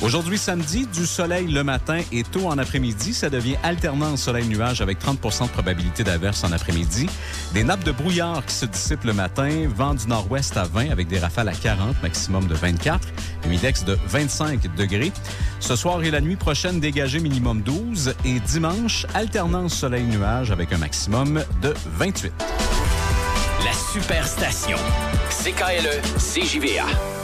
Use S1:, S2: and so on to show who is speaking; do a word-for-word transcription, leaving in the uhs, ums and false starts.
S1: Aujourd'hui, samedi, du soleil le matin et tôt en après-midi. Ça devient alternance soleil-nuage avec trente pour cent de probabilité d'averse en après-midi. Des nappes de brouillard qui se dissipent le matin. Vent du nord-ouest à vingt avec des rafales à quarante, maximum de vingt-quatre. Humidex de vingt-cinq degrés. Ce soir et la nuit prochaine, dégagé minimum douze. Et dimanche, alternance soleil-nuage avec un maximum de vingt-huit.
S2: La Superstation. C K L E C J V A.